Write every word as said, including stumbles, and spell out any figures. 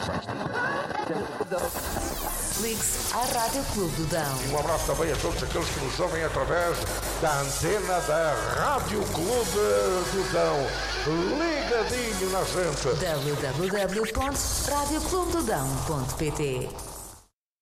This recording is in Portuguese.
Ligue-se à Rádio Clube do Dão. Um abraço também a todos aqueles que nos ouvem através da antena da Rádio Clube do Dão. Ligadinho na gente. w w w ponto rádio clube do dão ponto p t